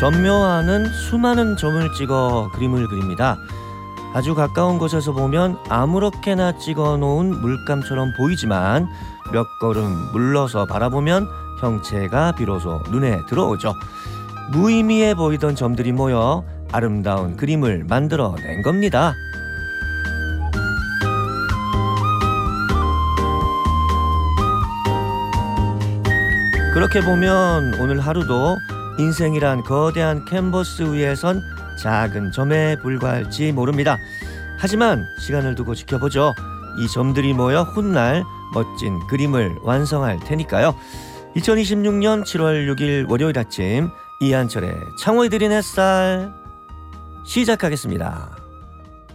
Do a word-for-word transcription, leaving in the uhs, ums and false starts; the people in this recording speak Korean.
점묘화는 수많은 점을 찍어 그림을 그립니다. 아주 가까운 곳에서 보면 아무렇게나 찍어 놓은 물감처럼 보이지만 몇 걸음 물러서 바라보면 형체가 비로소 눈에 들어오죠. 무의미해 보이던 점들이 모여 아름다운 그림을 만들어낸 겁니다. 그렇게 보면 오늘 하루도 인생이란 거대한 캔버스 위에 선 작은 점에 불과할지 모릅니다. 하지만 시간을 두고 지켜보죠. 이 점들이 모여 훗날 멋진 그림을 완성할 테니까요. 이천이십육 년 칠월 육일 월요일 아침 이한철의 창호이 들린 햇살 시작하겠습니다.